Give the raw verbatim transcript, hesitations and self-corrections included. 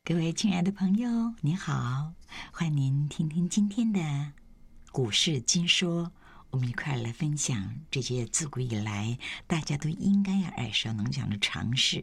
各位亲爱的朋友，您好，欢迎您听听今天的股市金说，我们一块来分享这些自古以来大家都应该要耳熟能详的常识。